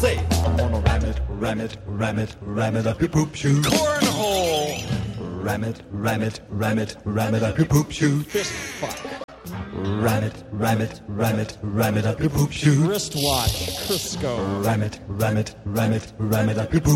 Say, I'm gonna ram it, ram it, ram it, ram it up your poop shoe. Cornhole. Ram it, ram it, ram it, ram it up your poop shoe. Fist fuck. Ram it, ram it, ram it, ram it up your poop shoe. Wristwatch. Crisco. Ram it, ram it, ram it, ram it up your poop